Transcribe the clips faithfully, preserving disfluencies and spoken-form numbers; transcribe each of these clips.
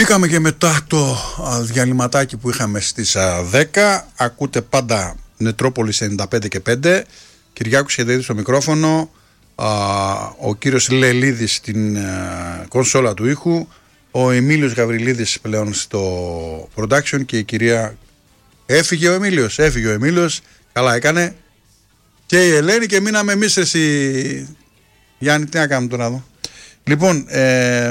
Μπήκαμε και μετά το διαλυματάκι που είχαμε στις δέκα. Ακούτε πάντα Νετρόπολης ενενήντα πέντε και πέντε. Κυριάκος Σχεδεδής στο μικρόφωνο, ο κύριος Λελίδης στην κονσόλα του ήχου, ο Εμίλιος Γαβριλίδης πλέον στο production και η κυρία... Έφυγε ο Εμίλιος, έφυγε ο Εμίλιος, καλά έκανε. Και η Ελένη και μείναμε εμείς εσύ. Γιάννη, τι να κάνουμε τώρα εδώ. Λοιπόν, ε,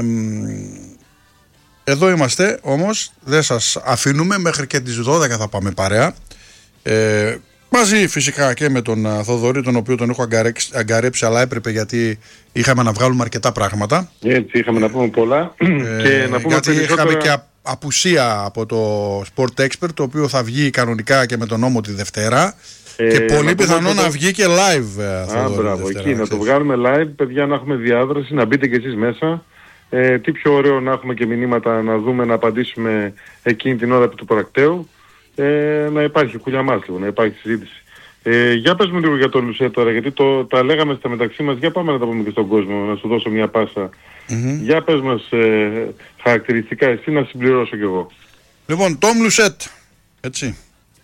εδώ είμαστε, όμως δεν σας αφήνουμε, μέχρι και τις δώδεκα θα πάμε παρέα. Ε, μαζί φυσικά και με τον Θοδωρή, τον οποίο τον έχω αγκαρέψει, αλλά έπρεπε γιατί είχαμε να βγάλουμε αρκετά πράγματα. Έτσι, είχαμε να πούμε πολλά. Ε, και να πούμε γιατί περισσότερα... είχαμε και απουσία από το Sport Expert, το οποίο θα βγει κανονικά και με τον νόμο τη Δευτέρα. Ε, και πολύ πιθανό να βγει και live. Α, μπράβο, εκεί να το βγάλουμε live, παιδιά, να έχουμε διάδραση, να μπείτε κι εσείς μέσα. Ε, τι πιο ωραίο να έχουμε και μηνύματα να δούμε, να απαντήσουμε εκείνη την ώρα του πρακτέου. Ε, να υπάρχει κουλιαμάς λίγο, να υπάρχει συζήτηση. Ε, για πες μου λίγο για το Λουσέ τώρα, γιατί το, τα λέγαμε στα μεταξύ μας. Για πάμε να τα πούμε και στον κόσμο, να σου δώσω μια πάσα. Mm-hmm. Για πες μας ε, χαρακτηριστικά εσύ, να συμπληρώσω κι εγώ. Λοιπόν, Τόμ Λουσέτ, έτσι.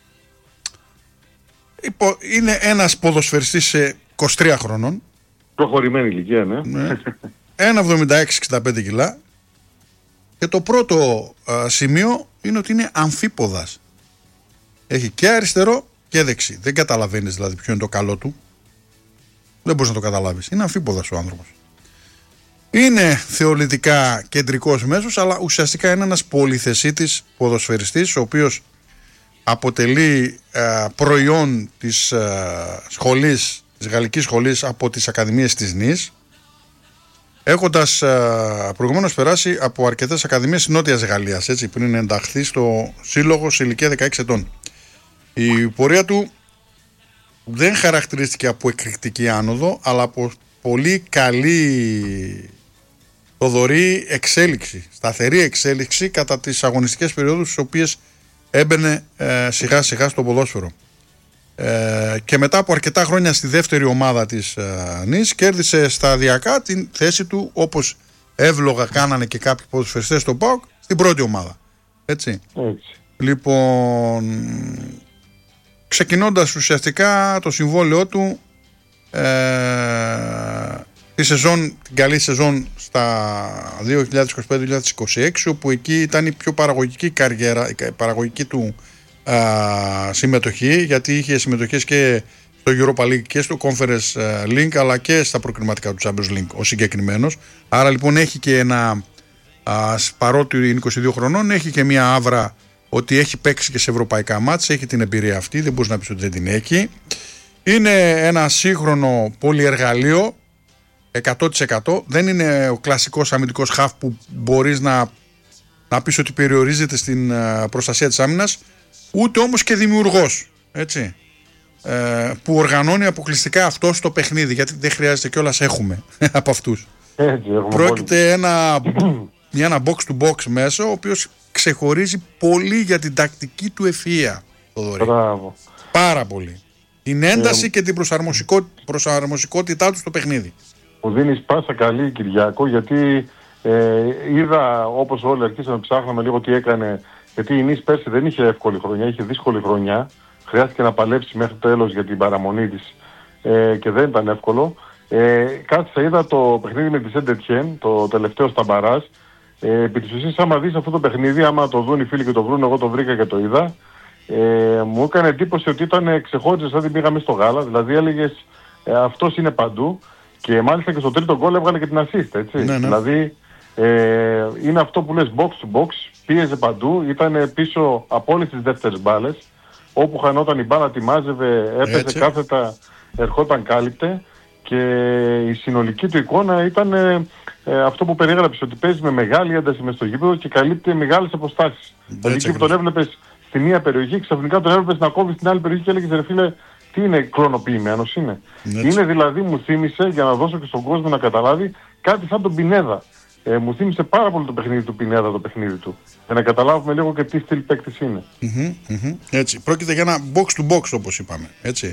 Είναι ένας ποδοσφαιριστής είκοσι τρία χρονών. Προχωρημένη ηλικία, ναι. ναι. ένα εβδομήντα έξι εξήντα πέντε κιλά. Και το πρώτο α, σημείο είναι ότι είναι αμφίποδας. Έχει και αριστερό και δεξί. Δεν καταλαβαίνεις δηλαδή ποιο είναι το καλό του. Δεν μπορείς να το καταλάβεις. Είναι αμφίποδας ο άνθρωπος. Είναι θεωρητικά κεντρικός μέσος, αλλά ουσιαστικά είναι ένας πολυθεσίτης ποδοσφαιριστής, ο οποίος αποτελεί ε, προϊόν της ε, σχολής, της γαλλικής σχολής από τις ακαδημίες της Νις, έχοντας ε, προηγουμένως περάσει από αρκετές ακαδημίες της Νότιας Γαλλίας, έτσι, πριν ενταχθεί στο σύλλογο σε ηλικία δεκαέξι ετών. Η πορεία του δεν χαρακτηρίστηκε από εκρηκτική άνοδο, αλλά από πολύ καλή θοδωρή εξέλιξη, σταθερή εξέλιξη κατά τις αγωνιστικές περιόδους στις οποίες έμπαινε ε, σιγά σιγά στο ποδόσφαιρο. Ε, και μετά από αρκετά χρόνια στη δεύτερη ομάδα της ε, Νις, κέρδισε σταδιακά την θέση του, όπως εύλογα κάνανε και κάποιοι ποδοσφαιριστές στο ΠΑΟΚ, στην πρώτη ομάδα. Έτσι. Έτσι. Λοιπόν, ξεκινώντας ουσιαστικά το συμβόλαιό του ε, τη σεζόν, την καλή σεζόν στα δύο χιλιάδες είκοσι πέντε δύο χιλιάδες είκοσι έξι, όπου εκεί ήταν η πιο παραγωγική καριέρα, η παραγωγική του α, συμμετοχή, γιατί είχε συμμετοχές και στο Europa League και στο Conference League, αλλά και στα προκριματικά του Champions League ο συγκεκριμένος. Άρα λοιπόν έχει και ένα, α, παρότι είναι είκοσι δύο χρονών, έχει και μια άβρα ότι έχει παίξει και σε ευρωπαϊκά μάτς, έχει την εμπειρία αυτή, δεν μπορείς να πεις ότι δεν την έχει. Είναι ένα σύγχρονο πολυεργαλείο, εκατό τοις εκατό. Δεν είναι ο κλασικός αμυντικός χαφ που μπορείς να, να πεις ότι περιορίζεται στην προστασία της άμυνας, ούτε όμως και δημιουργός, έτσι, ε, που οργανώνει αποκλειστικά αυτό στο παιχνίδι, γιατί δεν χρειάζεται κιόλας, έχουμε από αυτούς. Έτσι, πρόκειται ένα, ένα box to box μέσο, ο οποίος ξεχωρίζει πολύ για την τακτική του ευφυΐα. Μπράβο. Πάρα πολύ. Την ένταση ε, και την προσαρμοσικο, προσαρμοσικότητά του στο παιχνίδι. Μου δίνεις πάσα καλή, Κυριάκο, γιατί ε, είδα, όπως όλοι αρχίσαμε να ψάχναμε λίγο τι έκανε, γιατί η Νις πέρσι δεν είχε εύκολη χρονιά, είχε δύσκολη χρονιά, χρειάστηκε να παλέψει μέχρι το τέλος για την παραμονή της ε, και δεν ήταν εύκολο. Ε, κάτσα, είδα το παιχνίδι με τη Σεντετιέν, το τελευταίο στα μπαράζ. Ε, επί της ουσίας, άμα δεις αυτό το παιχνίδι, άμα το δουν οι φίλοι και το βρουν, εγώ το βρήκα και το είδα, ε, μου έκανε εντύπωση ότι ήταν ξεχώριζε σαν την πήγαμε στο γάλα, δηλαδή έλεγες ε, αυτός είναι παντού. Και μάλιστα και στο τρίτο γκολ έβγαλε και την assist, έτσι. Ναι, ναι. Δηλαδή ε, είναι αυτό που λες box to box, πίεζε παντού, ήταν πίσω από όλες τις δεύτερες μπάλες, όπου χανόταν η μπάλα, τη μάζευε, έπαιζε έτσι, κάθετα, ερχόταν, κάλυπτε, και η συνολική του εικόνα ήταν ε, ε, αυτό που περιέγραψε, ότι παίζει με μεγάλη ένταση μες στο γήπεδο και καλύπτει μεγάλες αποστάσεις. Δηλαδή εκεί που τον έβλεπες στη μία περιοχή, ξαφνικά τον έβλεπες να κόβει στην άλλη περιοχή και έλεγες, ρε φίλε, τι είναι, κλωνοποιημένος είναι. Έτσι. Είναι δηλαδή, μου θύμισε, για να δώσω και στον κόσμο να καταλάβει, κάτι σαν τον Πινέδα. Ε, μου θύμισε πάρα πολύ το παιχνίδι του Πινέδα, το παιχνίδι του. Για να καταλάβουμε λίγο και τι στυλ παίκτης είναι. Mm-hmm, mm-hmm. Έτσι. Πρόκειται για ένα box to box, όπως είπαμε. Έτσι.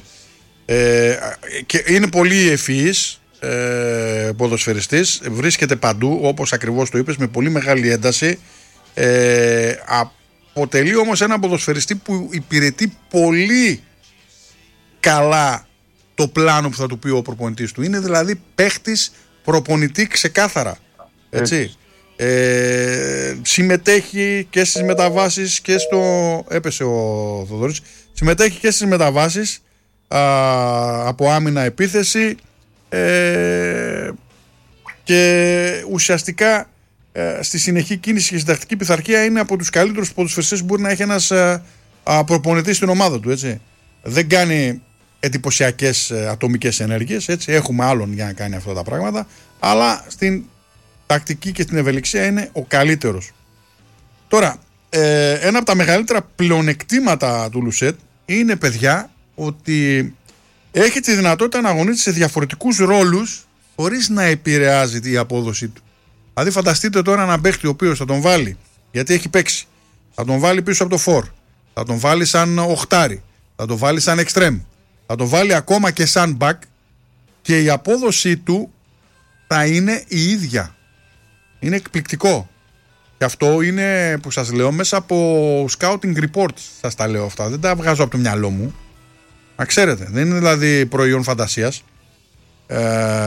Ε, και είναι πολύ ευφυής ε, ποδοσφαιριστής. Βρίσκεται παντού, όπως ακριβώς το είπες, με πολύ μεγάλη ένταση. Ε, αποτελεί όμως ένα ποδοσφαιριστή που υπηρετεί πολύ καλά το πλάνο που θα του πει ο προπονητής του. Είναι δηλαδή παίχτης προπονητή ξεκάθαρα. Έτσι. Ε, συμμετέχει και στις μεταβάσεις και στο... Έπεσε ο Θοδωρής. Συμμετέχει και στις μεταβάσεις α, από άμυνα επίθεση ε, και ουσιαστικά ε, στη συνεχή κίνηση και συντακτική πειθαρχία είναι από τους καλύτερους ποδοσφαιριστές που μπορεί να έχει ένας ε, προπονητής στην ομάδα του. Έτσι. Δεν κάνει εντυπωσιακές ε, ατομικές ενέργειες. Έτσι. Έχουμε άλλον για να κάνει αυτά τα πράγματα, αλλά στην τακτική και στην ευελιξία είναι ο καλύτερος. Τώρα, ε, ένα από τα μεγαλύτερα πλεονεκτήματα του Λουσέτ είναι, παιδιά, ότι έχει τη δυνατότητα να αγωνίζεται σε διαφορετικούς ρόλους χωρίς να επηρεάζει η απόδοσή του. Δηλαδή, φανταστείτε τώρα έναν παίχτη ο οποίος θα τον βάλει, γιατί έχει παίξει, θα τον βάλει πίσω από το φορ, θα τον βάλει σαν οχτάρι, θα τον βάλει σαν εξτρέμ, θα τον βάλει ακόμα και σαν back και η απόδοσή του θα είναι η ίδια. Είναι εκπληκτικό. Και αυτό είναι που σας λέω μέσα από scouting reports. Σας τα λέω αυτά. Δεν τα βγάζω από το μυαλό μου. Να ξέρετε. Δεν είναι δηλαδή προϊόν φαντασίας. Ε,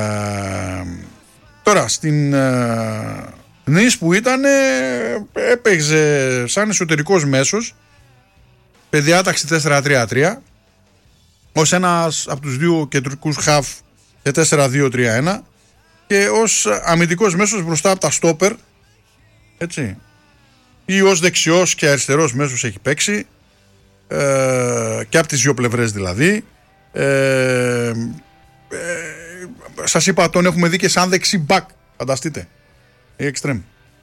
τώρα στην ε, Νης που ήταν ε, έπαιξε σαν εσωτερικός μέσος, παιδιάταξη τέσσερα τρία τρία, ως ένας από τους δύο κεντρικούς χαφ σε τέσσερα δύο τρία ένα και ως αμυντικός μέσος μπροστά από τα στόπερ, έτσι, ή ως δεξιός και αριστερός μέσος έχει παίξει ε, και από τις δύο πλευρές δηλαδή. ε, ε, σας είπα, τον έχουμε δει και σαν δεξί μπακ, φανταστείτε, ή εξτρέμ.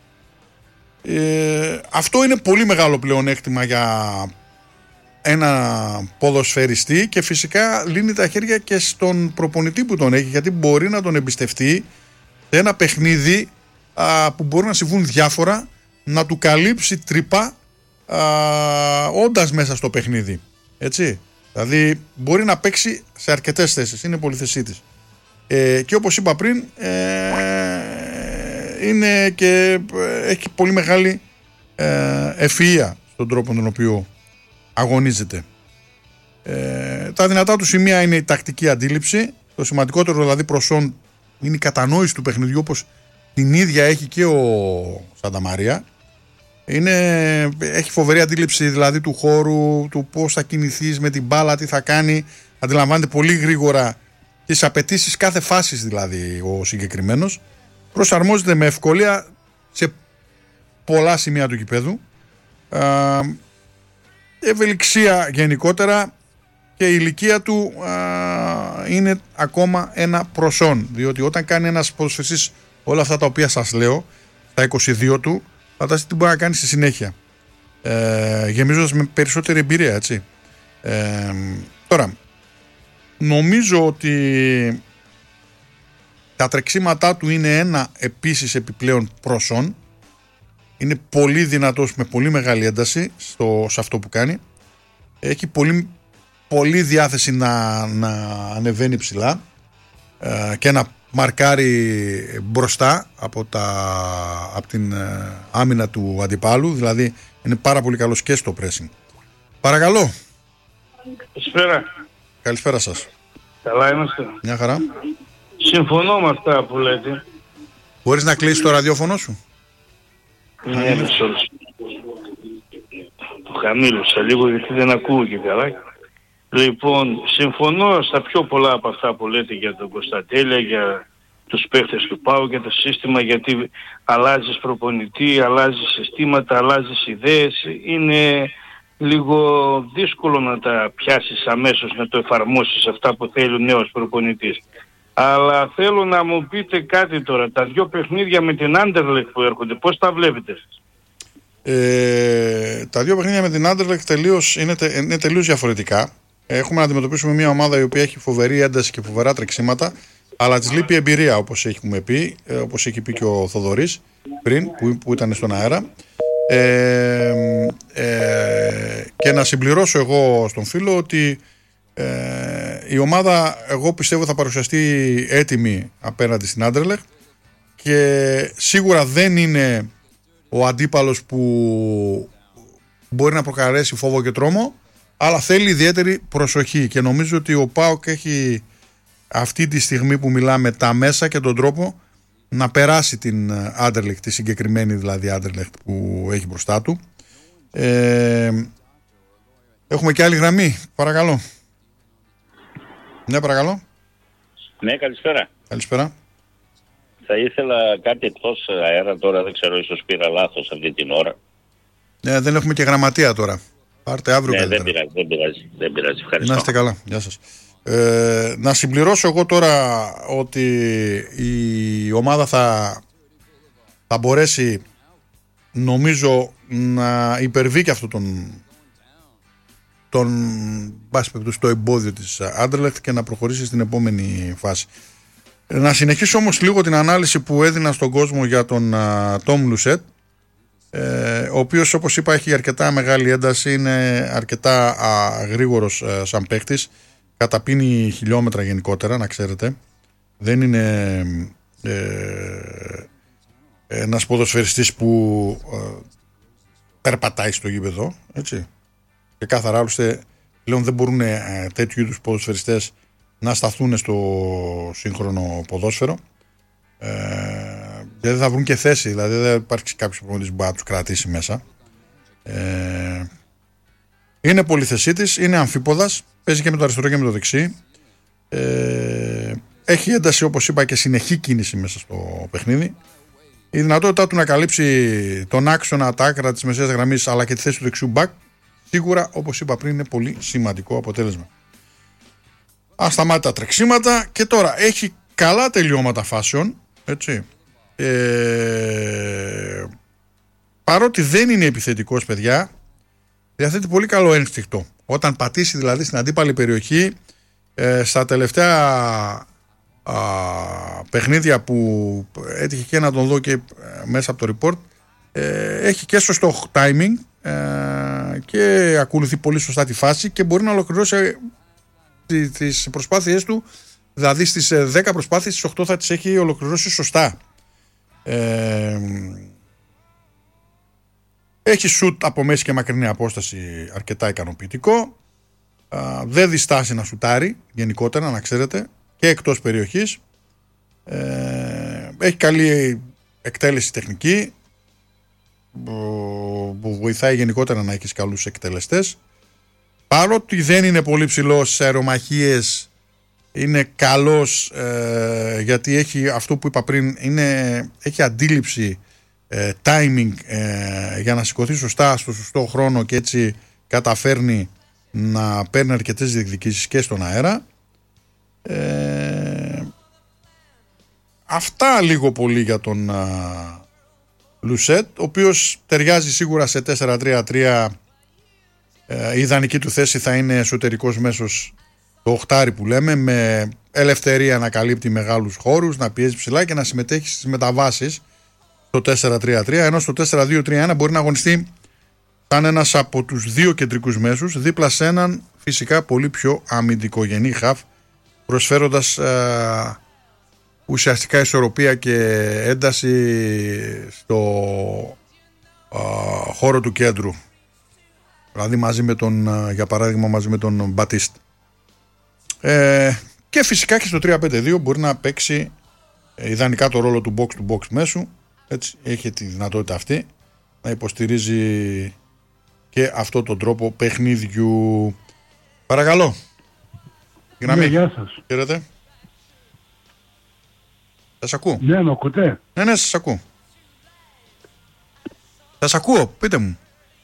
ε, αυτό είναι πολύ μεγάλο πλεονέκτημα για ένα ποδοσφαιριστή και φυσικά λύνει τα χέρια και στον προπονητή που τον έχει, γιατί μπορεί να τον εμπιστευτεί σε ένα παιχνίδι α, που μπορεί να συμβούν διάφορα, να του καλύψει τρύπα α, όντας μέσα στο παιχνίδι, έτσι. Δηλαδή μπορεί να παίξει σε αρκετές θέσεις, είναι πολυθεσίτης. ε, και όπως είπα πριν, ε, είναι και έχει πολύ μεγάλη ε, ευφυΐα στον τρόπο τον οποίο αγωνίζεται. Ε, τα δυνατά του σημεία είναι η τακτική αντίληψη. Το σημαντικότερο δηλαδή προσόν είναι η κατανόηση του παιχνιδιού, όπως την ίδια έχει και ο Σανταμαρία. Είναι, έχει φοβερή αντίληψη δηλαδή του χώρου, του πώς θα κινηθείς με την μπάλα, τι θα κάνει. Αντιλαμβάνεται πολύ γρήγορα τις απαιτήσεις κάθε φάσης δηλαδή ο συγκεκριμένος. Προσαρμόζεται με ευκολία σε πολλά σημεία του γηπέδου. Ε, ευελιξία γενικότερα και η ηλικία του α, είναι ακόμα ένα προσόν, διότι όταν κάνει ένας ποδοσφαιριστής όλα αυτά τα οποία σας λέω στα είκοσι δύο του, φανταστείτε τι μπορεί να κάνει στη συνέχεια, ε, γεμίζοντας με περισσότερη εμπειρία, έτσι. Ε, τώρα νομίζω ότι τα τρεξίματά του είναι ένα επίσης επιπλέον προσόν. Είναι πολύ δυνατός, με πολύ μεγάλη ένταση στο, σε αυτό που κάνει. Έχει πολύ, πολύ διάθεση να, να ανεβαίνει ψηλά ε, και να μαρκάρει μπροστά από, τα, από την ε, άμυνα του αντιπάλου. Δηλαδή είναι πάρα πολύ καλός και στο pressing. Παρακαλώ. Καλησπέρα. Καλησπέρα σας. Καλά είμαστε. Μια χαρά. Συμφωνώ με αυτά που λέτε. Μπορείς να κλείσεις το ραδιόφωνο σου? Ναι, μισό. Το χαμήλωσα λίγο γιατί δεν ακούω και καλά. Λοιπόν, συμφωνώ στα πιο πολλά από αυτά που λέτε για τον Κωνσταντέλια, για τους παίχτες του ΠΑΟ, για το σύστημα, γιατί αλλάζεις προπονητή, αλλάζεις συστήματα, αλλάζεις ιδέες. Είναι λίγο δύσκολο να τα πιάσεις αμέσως, να το εφαρμόσεις αυτά που θέλει ο νέος προπονητής. Αλλά θέλω να μου πείτε κάτι τώρα, τα δυο παιχνίδια με την Anderlecht που έρχονται, πώς τα βλέπετε? Ε, τα δύο παιχνίδια με την Anderlecht τελείως, είναι, τε, είναι τελείως διαφορετικά. Έχουμε να αντιμετωπίσουμε μια ομάδα η οποία έχει φοβερή ένταση και φοβερά τρεξίματα, αλλά της λείπει εμπειρία, όπως έχουμε πει, όπως έχει πει και ο Θοδωρής πριν, που, που ήταν στον αέρα. Ε, ε, και να συμπληρώσω εγώ στον φίλο ότι ε, η ομάδα, εγώ πιστεύω, θα παρουσιαστεί έτοιμη απέναντι στην Anderlecht και σίγουρα δεν είναι ο αντίπαλος που μπορεί να προκαλέσει φόβο και τρόμο, αλλά θέλει ιδιαίτερη προσοχή και νομίζω ότι ο ΠΑΟΚ έχει αυτή τη στιγμή που μιλάμε τα μέσα και τον τρόπο να περάσει την Anderlecht, τη συγκεκριμένη δηλαδή Anderlecht που έχει μπροστά του. Ε, έχουμε και άλλη γραμμή, παρακαλώ. Ναι, παρακαλώ. Ναι, καλησπέρα. Καλησπέρα. Θα ήθελα κάτι εκτός αέρα τώρα, δεν ξέρω, ίσως πήρα λάθος αυτή την ώρα. Ναι, δεν έχουμε και γραμματεία τώρα. Πάρτε αύριο ναι, καλύτερα. δεν πειράζει, δεν πειράζει, δεν πειράζει. Ευχαριστώ. Να είστε καλά. Γεια σας. Ε, να συμπληρώσω εγώ τώρα ότι η ομάδα θα, θα μπορέσει, νομίζω, να υπερβεί και αυτό τον, τον το εμπόδιο της Anderlecht και να προχωρήσει στην επόμενη φάση. Να συνεχίσω όμως λίγο την ανάλυση που έδινα στον κόσμο για τον Τόμ Λουσέτ, ε, ο οποίος, όπως είπα, έχει αρκετά μεγάλη ένταση, είναι αρκετά α, γρήγορος α, σαν παίκτης, καταπίνει χιλιόμετρα γενικότερα, να ξέρετε. Δεν είναι ε, ένας ποδοσφαιριστής που ε, περπατάει στο γήπεδο, έτσι. Και κάθαρα, άλλωστε, πλέον δεν μπορούν ε, τέτοιου είδους ποδοσφαιριστές να σταθούν στο σύγχρονο ποδόσφαιρο. Ε, δεν θα βρουν και θέση, δηλαδή δεν θα υπάρξει κάποιος προπονητής που μπορεί να τους κρατήσει μέσα. Ε, είναι πολυθεσίτης, είναι αμφίποδας, παίζει και με το αριστερό και με το δεξί. Ε, έχει ένταση, όπως είπα, και συνεχή κίνηση μέσα στο παιχνίδι. Η δυνατότητά του να καλύψει τον άξονα, τα άκρα της μεσαίας γραμμής αλλά και τη θέση του δεξιού μπακ, σίγουρα, όπως είπα πριν, είναι πολύ σημαντικό αποτέλεσμα. Ασταμάτητα τρεξίματα και τώρα έχει καλά τελειώματα φάσεων, έτσι. Ε, παρότι δεν είναι επιθετικός, παιδιά, διαθέτει πολύ καλό ένστικτο. Όταν πατήσει δηλαδή στην αντίπαλη περιοχή, ε, στα τελευταία α, παιχνίδια που έτυχε και να τον δω και ε, μέσα από το report, ε, έχει και σωστό timing ε, και ακολουθεί πολύ σωστά τη φάση και μπορεί να ολοκληρώσει τις προσπάθειές του, δηλαδή στις δέκα προσπάθειες, στις οκτώ θα τις έχει ολοκληρώσει σωστά. Ε, έχει σουτ από μέση και μακρινή απόσταση αρκετά ικανοποιητικό. Α, δεν διστάσει να σουτάρει γενικότερα, να ξέρετε, και εκτός περιοχής. Ε, έχει καλή εκτέλεση τεχνική που, που βοηθάει γενικότερα να έχεις καλούς εκτελεστές. Παρότι δεν είναι πολύ ψηλός σε αερομαχίες, είναι καλός ε, γιατί έχει αυτό που είπα πριν, είναι, έχει αντίληψη, ε, timing ε, για να σηκωθεί σωστά στο σωστό χρόνο και έτσι καταφέρνει να παίρνει αρκετές διεκδικήσεις και στον αέρα. Ε, αυτά λίγο πολύ για τον α, Λουσέτ, ο οποίος ταιριάζει σίγουρα σε τέσσερα τρία τρία. Η ιδανική του θέση θα είναι εσωτερικός μέσος, το οχτάρι που λέμε, με ελευθερία να καλύπτει μεγάλους χώρους, να πιέζει ψηλά και να συμμετέχει στις μεταβάσεις στο τέσσερα τρία τρία, ενώ στο τέσσερα δύο τρία ένα μπορεί να αγωνιστεί σαν ένας από τους δύο κεντρικούς μέσους, δίπλα σε έναν φυσικά πολύ πιο αμυντικογενή χαφ, προσφέροντας ε, ουσιαστικά ισορροπία και ένταση στο ε, χώρο του κέντρου. Δηλαδή μαζί με τον, για παράδειγμα, μαζί με τον Μπατίστ. Ε, και φυσικά και στο τρία πέντε δύο μπορεί να παίξει ε, ιδανικά το ρόλο του box to box μέσου. Έτσι, έχει τη δυνατότητα αυτή να υποστηρίζει και αυτό τον τρόπο παιχνίδιου. Παρακαλώ. Ναι, γεια σας. Χαίρετε. Σας ακούω. Ναι, με ακούτε. Ναι, ναι, σας ακούω. Σας ακούω, πείτε μου.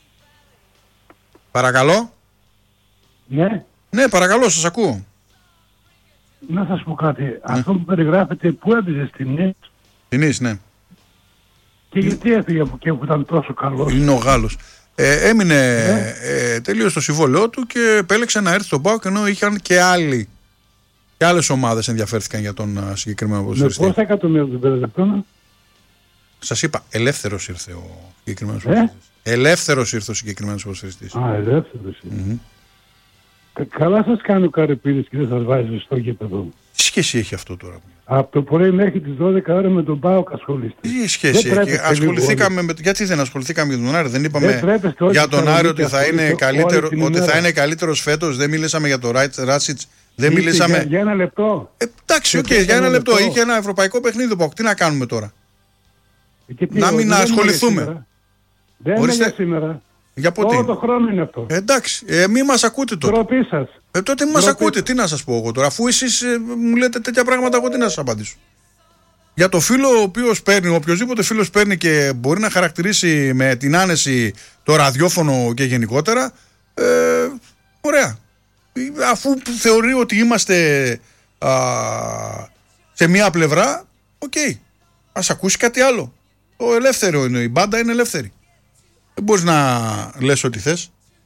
Παρακαλώ. Ναι. Ναι, παρακαλώ, σας ακούω. Να σας πω κάτι. Ναι. Αυτό που περιγράφετε, πού έπαιζε στην Νης. Στην Νης, ναι. Και γιατί έφυγε από εκεί που ήταν τόσο καλός. Είναι ο Γάλλος. Ε, έμεινε ναι. ε, τελείωσε το συμβόλαιό του και επέλεξε να έρθει στον ΠΑΟΚ, ενώ είχαν και άλλοι και άλλες ομάδες ενδιαφέρθηκαν για τον uh, συγκεκριμένο ποδοσφαιριστή. Με πόσα εκατομμύρια του πέρασε. Σας είπα, ελεύθερος ήρθε ο συγκεκριμένος ποδοσφαιριστής. Ε? Ελεύθερος ήρθε ο συγκεκριμένος ποδοσφαιριστής. Α, ελεύθερος ήρθε. Mm-hmm. Καλά σας κάνει ο Καρυπίδης και δεν σας βάζει στο γήπεδο. Τι σχέση έχει αυτό τώρα? Από το πρωί μέχρι τις δώδεκα ώρα με τον ΠΑΟΚ ασχολείστε. Τι σχέση έχει? Ασχοληθήκαμε με... Γιατί δεν ασχοληθήκαμε με τον Άρη? Δεν είπαμε δεν για τον Άρη ότι θα είναι, καλύτερο, ότι θα είναι καλύτερος φέτος? Δεν μιλήσαμε για τον Ράσιτς? Δεν μιλήσαμε... Για, για ένα λεπτό. Ε, εντάξει, οκ, okay, για ένα λεπτό. λεπτό. Είχε ένα ευρωπαϊκό παιχνίδι ΠΑΟΚ. Τι να κάνουμε τώρα? Τι, να μην δεν ασχοληθούμε. Δεν είναι για σήμερα. Για πότε? Όλο το χρόνο είναι αυτό. Ε, εντάξει, ε, μη μας ακούτε τότε. Τροπή σας. Ε, τότε μη μας ακούτε. Τι να σας πω εγώ τώρα? Αφού εσείς ε, μου λέτε τέτοια πράγματα, εγώ τι να σας απαντήσω? Για το φίλο ο οποίος παίρνει, οποιοδήποτε φίλος παίρνει και μπορεί να χαρακτηρίσει με την άνεση το ραδιόφωνο και γενικότερα, ε, ωραία. Αφού θεωρεί ότι είμαστε α, σε μία πλευρά, οκ. Okay. Ας ακούσει κάτι άλλο. Το ελεύθερο είναι, η μπάντα είναι ελεύθερη. Δεν μπορείς να λες ό,τι θες.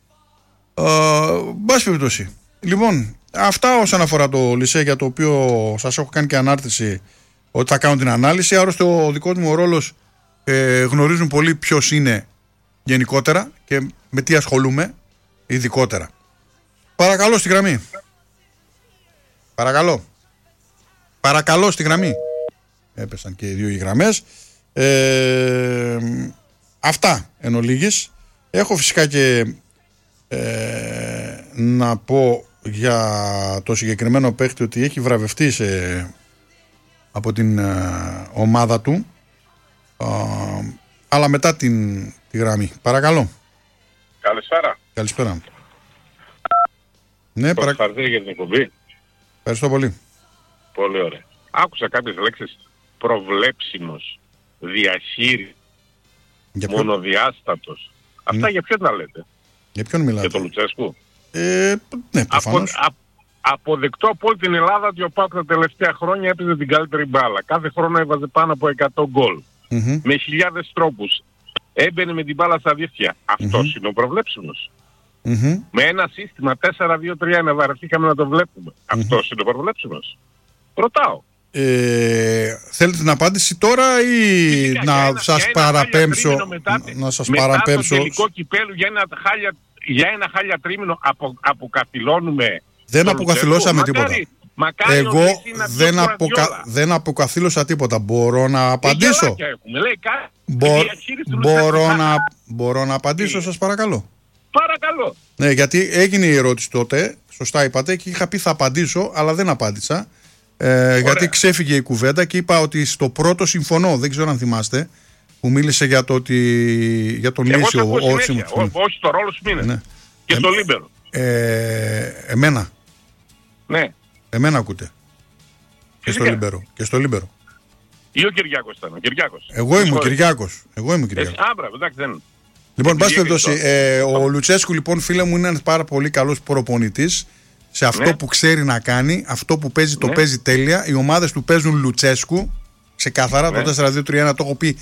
Μπας περιπτώσει. Λοιπόν, αυτά όσον αφορά το Λισέ, για το οποίο σας έχω κάνει και ανάρτηση ότι θα κάνω την ανάλυση. Άρα ο δικός μου ρόλος ε, γνωρίζουν πολύ ποιος είναι γενικότερα και με τι ασχολούμαι ειδικότερα. Παρακαλώ στη γραμμή. Παρακαλώ. Παρακαλώ στη γραμμή. Έπεσαν και οι δύο οι γραμμές. Ε, αυτά εν ολίγης. Έχω φυσικά και ε, να πω για το συγκεκριμένο παίχτη ότι έχει βραβευτεί σε, από την ε, ομάδα του, ε, αλλά μετά την, τη γραμμή. Παρακαλώ. Καλησπέρα. Καλησπέρα. Ναι, παρακαλώ. Για την εκπομπή. Ευχαριστώ πολύ. Πολύ ωραία. Άκουσα κάποιες λέξεις. Προβλέψιμος, διαχείρι, μονοδιάστατος. Αυτά ναι. Για ποιον τα λέτε? Για ποιον μιλάτε? Για τον Λουτσέσκου? Ε, ναι, προφανώς. Απο, α, αποδεκτό από όλη την Ελλάδα ότι ο ΠΑΟΚ τα τελευταία χρόνια έπαιζε την καλύτερη μπάλα. Κάθε χρόνο έβαζε πάνω από εκατό γκολ. Mm-hmm. Με χιλιάδες τρόπους. Έμπαινε με την μπάλα στα δίχτυα. Αυτός mm-hmm. είναι ο προβλέψιμος. Mm-hmm. Με ένα σύστημα τέσσερα δύο τρία να βαρεθήκαμε να το βλέπουμε. Mm-hmm. Αυτός είναι ο προβλέψιμος. Ρωτάω. Ε, θέλετε την απάντηση τώρα ή Φυσικά, να ένα, σας παραπέμψω μετά, να σας μετά παραπέμψω το τελικό κυπέλου για ένα χάλια, για ένα χάλια τρίμηνο απο, αποκαθιλώνουμε? Δεν αποκαθιλώσαμε τίποτα. Μακάρι, μακάρι εγώ δεν, αποκα, δεν αποκαθήλωσα τίποτα. Μπορώ να απαντήσω? Έχουμε. Λέει, Μπο, μπορώ, να, μπορώ να απαντήσω, σας παρακαλώ? Παρακαλώ. Ναι, γιατί έγινε η ερώτηση τότε, σωστά είπατε, και είχα πει θα απαντήσω, αλλά δεν απάντησα. Ε, γιατί ξέφυγε η κουβέντα και είπα ότι στο πρώτο συμφωνώ. Δεν ξέρω αν θυμάστε που μίλησε για το ότι για τον Λύσιο. Όχι, όχι το ρόλο σου είναι. Ναι. Και ε, το Λίμπερο. Ε, εμένα. Ναι. Εμένα ακούτε. Και στο Λίμπερο. Και στο Λίμπερο. Ή ο Κυριάκος ήταν. Ο Κυριάκος. Εγώ είμαι ο Κυριάκος. Εγώ είμαι ο Κυριάκος. Άμπρα, εντάξει, δεν. Λοιπόν, πάση περιπτώσει, ε, ο Λουτσέσκου, λοιπόν, φίλε μου, είναι ένας πάρα πολύ καλός προπονητής. Σε αυτό ναι. που ξέρει να κάνει, αυτό που παίζει το ναι. παίζει τέλεια. Οι ομάδες του παίζουν Λουτσέσκου. Ξεκάθαρα, ναι. το τέσσερα δύο τρία ένα το έχω πει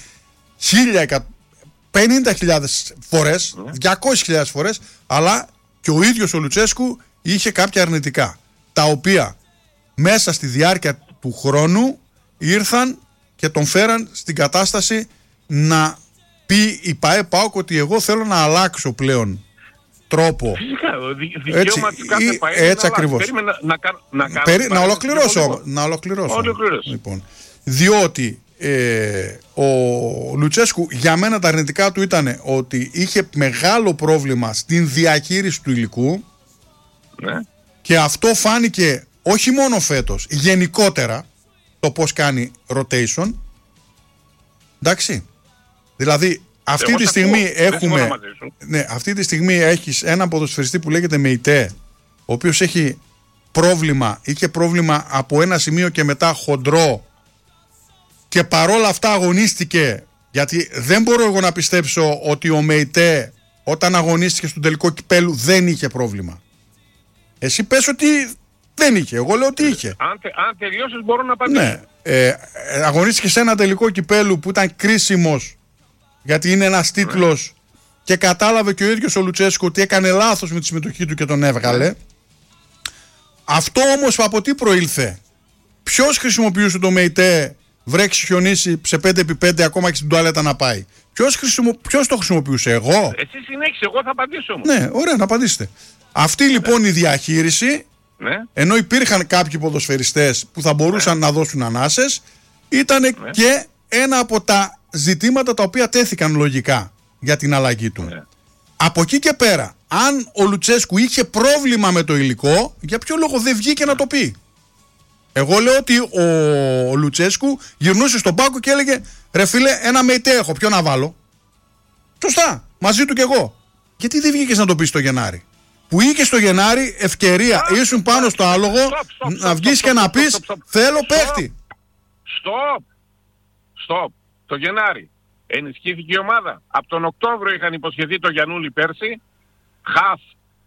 πενήντα χιλιάδες φορές, ναι. διακόσιες χιλιάδες φορές, αλλά και ο ίδιος ο Λουτσέσκου είχε κάποια αρνητικά, τα οποία μέσα στη διάρκεια του χρόνου ήρθαν και τον φέραν στην κατάσταση να πει η ΠΑΕ ΠΑΟΚ ότι εγώ θέλω να αλλάξω πλέον τρόπο. Φυσικά, δικαίωμα του κάθε ΠΑΕ. Έτσι ακριβώς. Να, να, να, να, Περί, να ολοκληρώσω. Να ολοκληρώσω. Λοιπόν, διότι ε, ο Λουτσέσκου, για μένα τα αρνητικά του ήταν ότι είχε μεγάλο πρόβλημα στην διαχείριση του υλικού. Ναι. Και αυτό φάνηκε όχι μόνο φέτος, γενικότερα το πώς κάνει rotation. Εντάξει. Δηλαδή αυτή Εγώ τη στιγμή ακούω. έχουμε ναι, αυτή τη στιγμή έχεις έναν ποδοσφαιριστή που λέγεται Μεϊτέ, ο οποίος έχει πρόβλημα, είχε πρόβλημα από ένα σημείο και μετά χοντρό, και παρόλα αυτά αγωνίστηκε, γιατί δεν μπορώ εγώ να πιστέψω ότι ο Μεϊτέ όταν αγωνίστηκε στον τελικό κυπέλου δεν είχε πρόβλημα. Εσύ πες ότι δεν είχε, εγώ λέω ότι είχε. Αν, αν τελειώσεις μπορώ να απαντήσω. Ναι, ε, αγωνίστηκε σε ένα τελικό κυπέλου που ήταν κρίσιμος, γιατί είναι ένας τίτλος, ναι. και κατάλαβε και ο ίδιος ο Λουτσέσκου ότι έκανε λάθος με τη συμμετοχή του και τον έβγαλε. Ναι. Αυτό όμως από τι προήλθε? Ποιος χρησιμοποιούσε το ΜΕΙΤΕ, βρέξει, χιονίσει, σε πέντε επί πέντε, ακόμα και στην τουαλέτα να πάει? Ποιος, χρησιμο... Ποιος το χρησιμοποιούσε? Εγώ? Εσύ συνέχισε, εγώ θα απαντήσω όμως. Ναι, ωραία, να απαντήσετε. Αυτή λοιπόν η διαχείριση, Ναι. Ενώ υπήρχαν κάποιοι ποδοσφαιριστές που θα μπορούσαν ναι. να δώσουν ανάσες, ήταν ναι. και ένα από τα ζητήματα τα οποία τέθηκαν λογικά για την αλλαγή του. Ναι. Από εκεί και πέρα, αν ο Λουτσέσκου είχε πρόβλημα με το υλικό, για ποιο λόγο δεν βγήκε να το πει? Εγώ λέω ότι ο, ο Λουτσέσκου γυρνούσε στον πάγκο και έλεγε ρε φίλε, ένα ΜΕΙΤΕ έχω, ποιο να βάλω? Σωστά, μαζί του κι εγώ. Γιατί δεν βγήκες να το πεις στο Γενάρη? Που είχε στο Γενάρη ευκαιρία, stop, ήσουν πάνω stop, στο άλογο stop, stop, να βγεις stop, και stop, να πεις stop, stop, stop, θέλω stop, παίχτη. Στοπ, στοπ, το Γενάρη ενισχύθηκε η ομάδα. Από τον Οκτώβριο είχαν υποσχεθεί το Γιαννούλη πέρσι, χαφ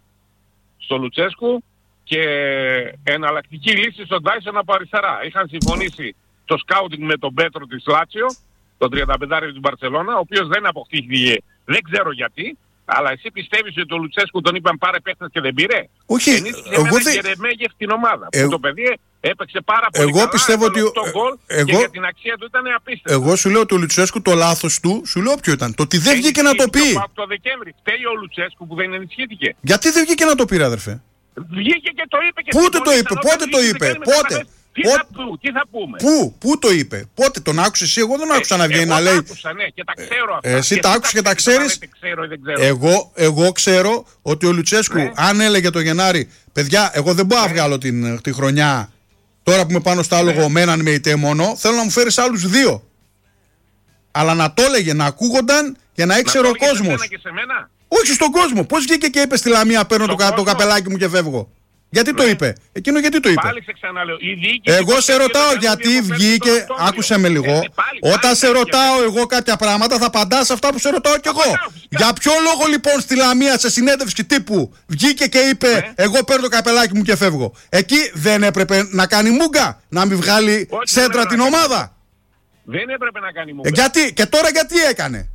στο Λουτσέσκου και εναλλακτική λύση στον Τάισον από αριστερά. Είχαν συμφωνήσει το σκάουτινγκ με τον Πέτρο της Λάτσιο, τον τριανταπεντάριο του Μπαρσελόνα, ο οποίος δεν αποκτήθηκε, δεν ξέρω γιατί. Αλλά εσύ πιστεύεις ότι το Λουτσέσκου τον είπαν πάρε παίχτες και δεν πήρε? Όχι, ενίσχυσε εγώ με δεν... Γερεμέγεφ την ομάδα. Ε... Που το παιδί έπαιξε πάρα πολύ εγώ καλά. Πιστεύω ότι... Εγώ... Και για την αξία του ήταν απίστευτο. Εγώ σου λέω ότι ο Λουτσέσκου το λάθος του, σου λέω ποιο ήταν. Το ότι δεν βγήκε να το πει. Από το Δεκέμβρη φταίει ο Λουτσέσκου που δεν ενισχύθηκε. Γιατί δεν βγήκε να το πει, αδερφέ? Βγήκε και το είπε και πότε το είπε, πότε το είπε, πότε? Τι, Πότε... θα, πού, τι θα πούμε? Πού, πού το είπε, πότε τον άκουσες εσύ? Εγώ δεν άκουσα ε, να βγαίνει να λέει. Εγώ άκουσα, ναι, και τα ξέρω αυτά. Ε, εσύ και τα άκουσες και τα ξέρεις. Ξέρω, δεν ξέρω. Εγώ, εγώ ξέρω ότι ο Λουτσέσκου, ναι. αν έλεγε το Γενάρη, παιδιά, εγώ δεν μπορώ ναι. να βγάλω την, τη χρονιά τώρα που είμαι πάνω στο άλογο ναι. με έναν ΜΕΙΤΕ μόνο, θέλω να μου φέρεις άλλους δύο. Αλλά να το έλεγε, να ακούγονταν και να ήξερε ο κόσμος. Όχι στον κόσμο. Πώς βγήκε και είπε στη Λαμία, παίρνω το, το καπελάκι μου και φεύγω? Γιατί ναι. το είπε? Εκείνο γιατί το είπε? Πάλι σε ξαναλέω. Εγώ σε ρωτάω γιατί βγήκε. Άκουσε με λίγο. Ε, πάλι, Όταν πάλι, σε ρωτάω εγώ κάποια πράγματα, θα απαντάς αυτά που σε ρωτάω κι εγώ. Για ποιο λόγο λοιπόν στη Λαμία σε συνέντευξη τύπου βγήκε και είπε ναι. εγώ παίρνω το καπελάκι μου και φεύγω? Εκεί δεν έπρεπε να κάνει μούγκα? Να μην βγάλει Όχι, σέντρα την ομάδα? Δεν έπρεπε να κάνει μούγκα. Ε, γιατί, και τώρα γιατί έκανε?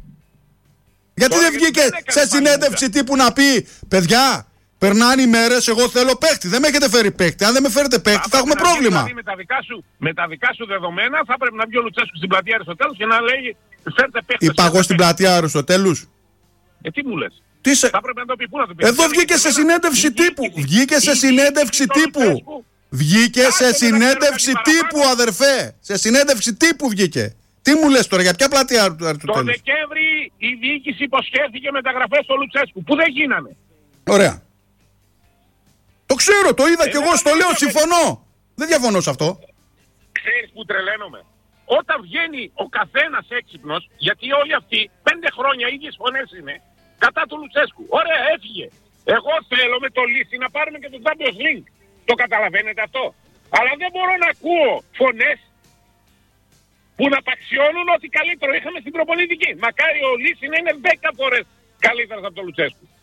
Γιατί τώρα δεν βγήκε σε συνέντευξη τύπου να πει παιδιά, περνάνε οι μέρες, εγώ θέλω παίχτη. Δεν με έχετε φέρει παίχτη. Αν δεν με φέρετε παίχτη, θα, θα έχουμε πρόβλημα. Δηλαδή με τα, δικά σου, με τα δικά σου δεδομένα, θα πρέπει να βγει ο Λουτσέσκου στην πλατεία Αριστοτέλους και να λέει φέρτε παίχτη. Είπα εγώ στην πλατεία Αριστοτέλους. Ε, τι μου λες? Τι σε... Θα πρέπει να το πει, πού να το πει? Εδώ βγήκε σε συνέντευξη τύπου. Βγήκε σε συνέντευξη τύπου. Βγήκε σε συνέντευξη τύπου, αδερφέ. Σε συνέντευξη τύπου βγήκε. Τι μου λες τώρα, για ποια πλατεία Αριστοτέλους? Το Δεκέμβρη η διοίκηση υποσχέθηκε μεταγραφές στο Λουτσέσκου που δεν γίνανε. Ωραία. Το ξέρω, το είδα ε, και εγώ, στο λέω, συμφωνώ. Δεν διαφωνώ σε αυτό. Ξέρεις που τρελαίνομαι? Όταν βγαίνει ο καθένας έξυπνος, γιατί όλοι αυτοί πέντε χρόνια ίδιες φωνές είναι κατά του Λουτσέσκου. Ωραία, έφυγε. Εγώ θέλω με το λύση να πάρουμε και το Champions League. Το καταλαβαίνετε αυτό? Αλλά δεν μπορώ να ακούω φωνές που να παξιώνουν ότι καλύτερο είχαμε στην προπονητική. Μακάρι ο Λύση να είναι δέκα φορές καλύτερος από τον Λουτσέσκου.